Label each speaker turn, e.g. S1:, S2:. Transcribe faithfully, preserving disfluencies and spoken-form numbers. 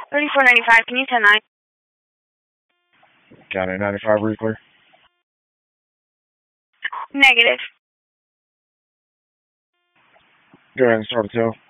S1: thirty-four ninety-five, can you ten nine?
S2: County ninety-five, are you clear?
S1: Negative.
S2: Go ahead and start a tail.